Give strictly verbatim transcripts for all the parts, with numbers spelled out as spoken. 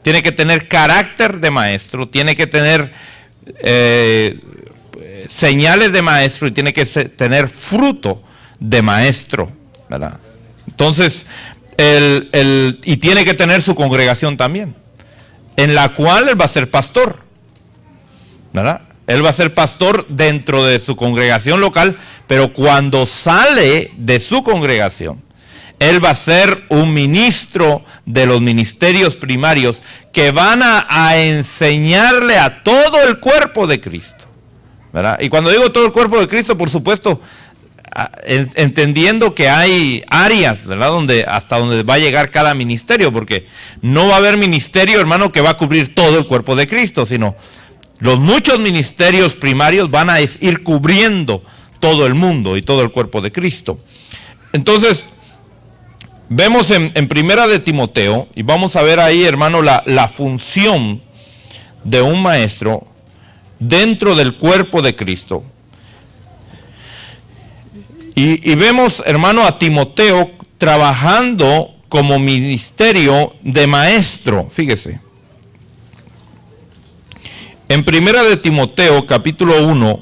tiene que tener carácter de maestro, tiene que tener eh, señales de maestro y tiene que tener fruto de maestro, ¿verdad? Entonces, el, el, y tiene que tener su congregación también, en la cual él va a ser pastor, ¿verdad? Él va a ser pastor dentro de su congregación local, pero cuando sale de su congregación, él va a ser un ministro de los ministerios primarios que van a, a enseñarle a todo el cuerpo de Cristo, ¿verdad? Y cuando digo todo el cuerpo de Cristo, por supuesto, entendiendo que hay áreas, ¿verdad?, donde hasta donde va a llegar cada ministerio, porque no va a haber ministerio, hermano, que va a cubrir todo el cuerpo de Cristo, sino los muchos ministerios primarios van a ir cubriendo todo el mundo y todo el cuerpo de Cristo. Entonces, vemos en, en Primera de Timoteo, y vamos a ver ahí, hermano, la, la función de un maestro dentro del cuerpo de Cristo. Y, y vemos, hermano, a Timoteo trabajando como ministerio de maestro, fíjese. En Primera de Timoteo, capítulo uno,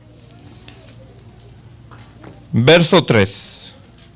verso tres,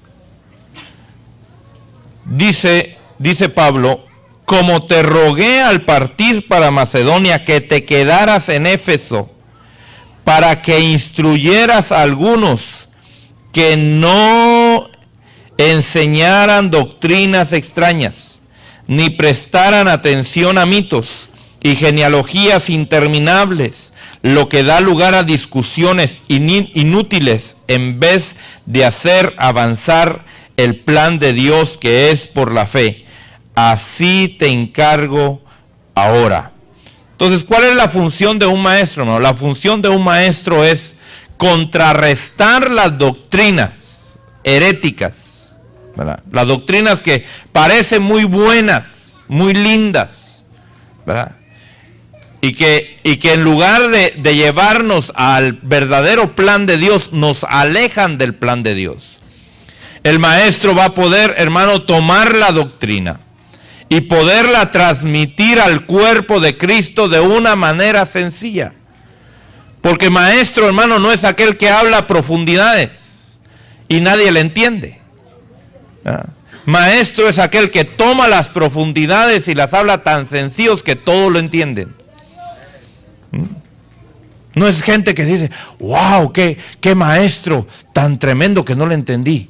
dice, dice Pablo, como te rogué al partir para Macedonia que te quedaras en Éfeso, para que instruyeras a algunos que no enseñaran doctrinas extrañas, ni prestaran atención a mitos y genealogías interminables, lo que da lugar a discusiones inútiles en vez de hacer avanzar el plan de Dios que es por la fe. Así te encargo ahora. Entonces, ¿cuál es la función de un maestro, hermano? La función de un maestro es contrarrestar las doctrinas heréticas, ¿verdad? Las doctrinas que parecen muy buenas, muy lindas, ¿verdad? Y que, y que en lugar de, de llevarnos al verdadero plan de Dios, nos alejan del plan de Dios. El maestro va a poder, hermano, tomar la doctrina y poderla transmitir al cuerpo de Cristo de una manera sencilla. Porque maestro, hermano, no es aquel que habla a profundidades y nadie le entiende. ¿Ah? Maestro es aquel que toma las profundidades y las habla tan sencillos que todos lo entienden. ¿Mm? No es gente que dice, wow, qué, qué maestro tan tremendo que no le entendí.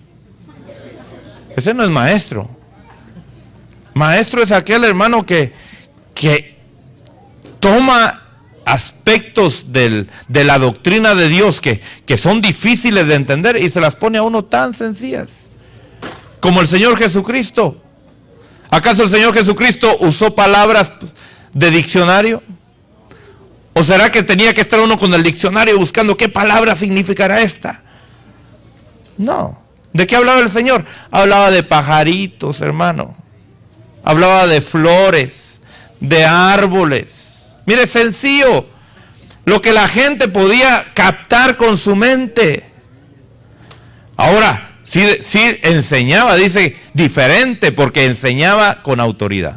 Ese no es maestro. Maestro es aquel, hermano, que, que toma aspectos del, de la doctrina de Dios que, que son difíciles de entender y se las pone a uno tan sencillas. Como el Señor Jesucristo. ¿Acaso el Señor Jesucristo usó palabras de diccionario? ¿O será que tenía que estar uno con el diccionario buscando qué palabra significará esta? No. ¿De qué hablaba el Señor? Hablaba de pajaritos, hermano. Hablaba de flores, de árboles. Mire, sencillo. Lo que la gente podía captar con su mente. Ahora, sí, sí enseñaba, dice, diferente, porque enseñaba con autoridad.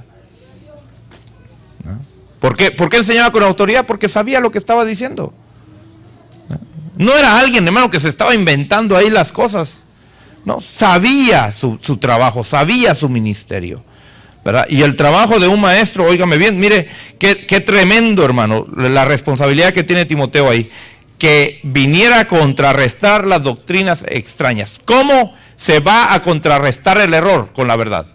¿No? ¿Por qué? ¿Por qué enseñaba con autoridad? Porque sabía lo que estaba diciendo. No era alguien, hermano, que se estaba inventando ahí las cosas. No, sabía su, su trabajo, sabía su ministerio, ¿verdad? Y el trabajo de un maestro, óigame bien, mire, qué, qué tremendo, hermano, la responsabilidad que tiene Timoteo ahí, que viniera a contrarrestar las doctrinas extrañas. ¿Cómo se va a contrarrestar el error? Con la verdad.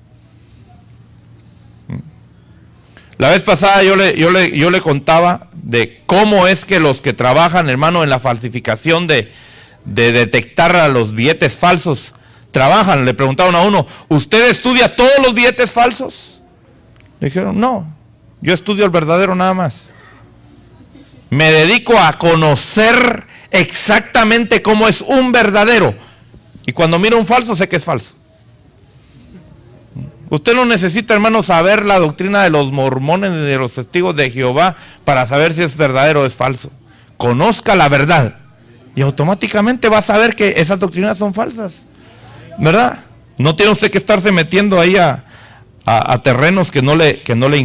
La vez pasada yo le, yo le, yo le contaba de cómo es que los que trabajan, hermano, en la falsificación de de detectar a los billetes falsos, trabajan. Le preguntaron a uno, ¿usted estudia todos los billetes falsos? Le dijeron, no, yo estudio el verdadero nada más. Me dedico a conocer exactamente cómo es un verdadero. Y cuando miro un falso, sé que es falso. Usted no necesita, hermano, saber la doctrina de los mormones, de los testigos de Jehová, para saber si es verdadero o es falso. Conozca la verdad. Y automáticamente va a saber que esas doctrinas son falsas, ¿verdad? No tiene usted que estarse metiendo ahí a, a, a terrenos que no le, que no le